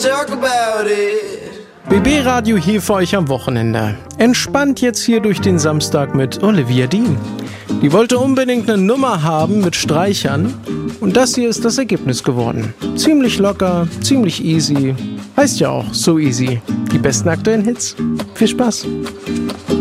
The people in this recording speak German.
talk about it. BB Radio hier für euch am Wochenende. Entspannt jetzt hier durch den Samstag mit Olivia Dean. Die wollte unbedingt eine Nummer haben mit Streichern und das hier ist das Ergebnis geworden. Ziemlich locker, ziemlich easy. Heißt ja auch so easy. Die besten aktuellen Hits. Viel Spaß.